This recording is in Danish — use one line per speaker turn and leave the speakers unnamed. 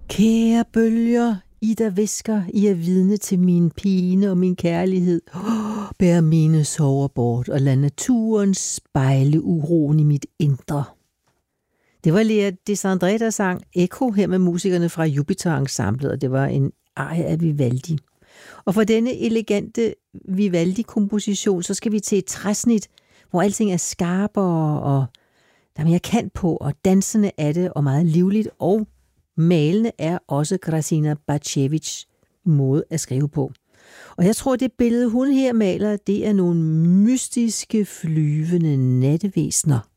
Kære bølger, I der hvisker, I er vidne til min pine og min kærlighed. Bær mine sorger bort og lad naturen spejle uroen i mit indre. Det var Lea Desandré, der sang Echo her med musikerne fra Jupiter-ensemblet, og det var en arie af Vivaldi. Og for denne elegante Vivaldi-komposition, så skal vi til et træsnit, hvor alting er skarpere, og der er mere kant på, og dansende er det, og meget livligt, og malende er også Krasina Bacevics måde at skrive på. Og jeg tror, det billede, hun her maler, det er nogle mystiske, flyvende nattevæsner.